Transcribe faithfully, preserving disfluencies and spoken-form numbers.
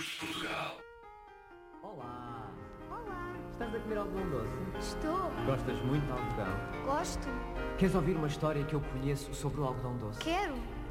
de Portugal. Olá! Olá, Estás a comer algodão doce? estou. Gostas muito de algodão? Gosto. Queres ouvir uma história que eu conheço sobre o algodão doce? Quero.